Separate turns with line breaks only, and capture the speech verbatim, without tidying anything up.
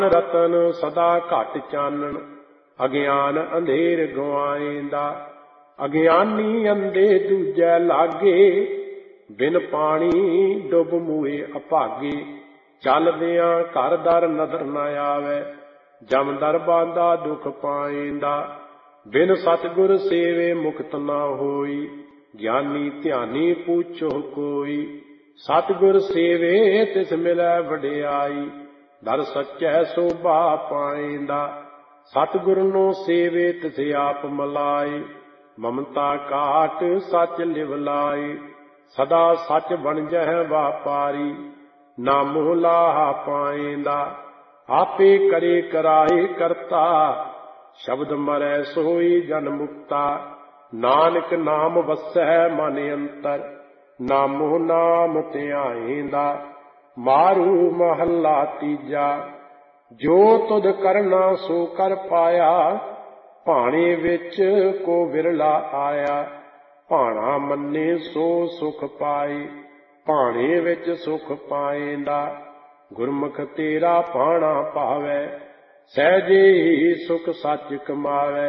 रतन सदा घट चानन, अज्ञान अंधेर गवाएंदा। अज्ञानी अंधे दूजे लागे, बिन पानी डुब मूए अभागे। चलदियां घर दर नदर न आवे, जम दर बांधा दुख पाएंदा। बिन सतगुर सेवे मुक्त न होई, ज्ञानी ध्यानी पूछो कोई। सतगुर सेवे तिस मिलै वडियाई, दर सच्चै शोभा पाएंदा। सतगुर नो सेवे तिस आप मलाई, ममता काट सच लिव लाई। सदा सच बन जह वापारी, ना मोह लाहा पाएंदा। आपे करे कराए करता, शब्द मरै सोई जन मुक्ता। नानक नाम वसै मन अंतर, नामो नाम ध्याएंदा। मारू महला तीजा, जो तुध करना सो कर पाया। भाणे विच को विरला आया, भाणा मन्ने सो सुख पाए। भाणे विच सुख पाएंदा, गुरमुख तेरा भाणा पावै। सहजे ही सुख सच कमावै।